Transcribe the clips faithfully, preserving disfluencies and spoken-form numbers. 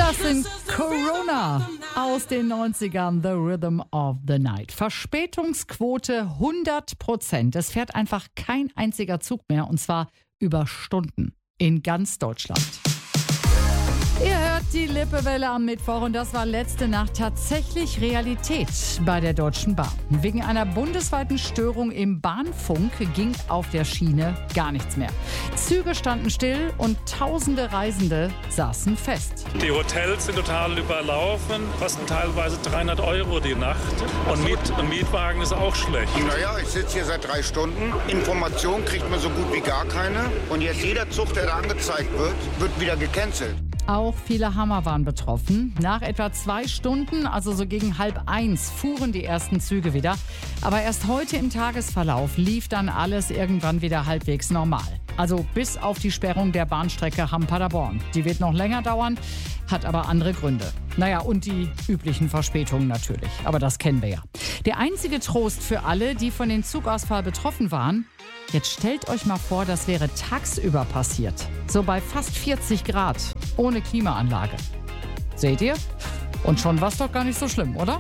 Das sind Corona aus den neunzigern, The Rhythm of the Night. Verspätungsquote hundert Prozent. Es fährt einfach kein einziger Zug mehr, und zwar über Stunden in ganz Deutschland. Ihr hört die Lippewelle am Mittwoch, und das war letzte Nacht tatsächlich Realität bei der Deutschen Bahn. Wegen einer bundesweiten Störung im Bahnfunk ging auf der Schiene gar nichts mehr. Züge standen still und tausende Reisende saßen fest. Die Hotels sind total überlaufen, kosten teilweise dreihundert Euro die Nacht. Und, Miet, und Mietwagen ist auch schlecht. Naja, ich sitze hier seit drei Stunden. Information kriegt man so gut wie gar keine. Und jetzt jeder Zug, der da angezeigt wird, wird wieder gecancelt. Auch viele Hammer waren betroffen. Nach etwa zwei Stunden, also so gegen halb eins, fuhren die ersten Züge wieder. Aber erst heute im Tagesverlauf lief dann alles irgendwann wieder halbwegs normal. Also bis auf die Sperrung der Bahnstrecke Hamm-Paderborn. Die wird noch länger dauern, hat aber andere Gründe. Naja, und die üblichen Verspätungen natürlich. Aber das kennen wir ja. Der einzige Trost für alle, die von dem Zugausfall betroffen waren: Jetzt stellt euch mal vor, das wäre tagsüber passiert. So bei fast vierzig Grad, ohne Klimaanlage. Seht ihr? Und schon war's doch gar nicht so schlimm, oder?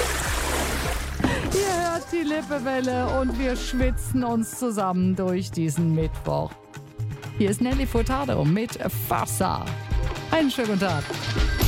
Ihr hört die Lippewelle und wir schwitzen uns zusammen durch diesen Mittwoch. Hier ist Nelly Furtado mit Fassa. Einen schönen guten Tag.